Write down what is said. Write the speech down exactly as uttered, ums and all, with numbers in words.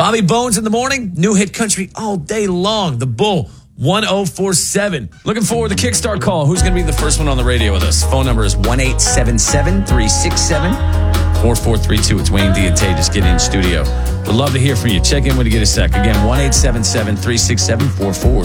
Bobby Bones in the morning, new hit country all day long. The Bull, one oh four seven. Looking forward to Kickstart call. Who's going to be the first one on the radio with us? Phone number is one eight seven seven, three six seven, four four three two. It's Wayne Diante. Just get in studio. We'd love to hear from you. Check in when you get a sec. Again, one eight seven seven, three six seven, four four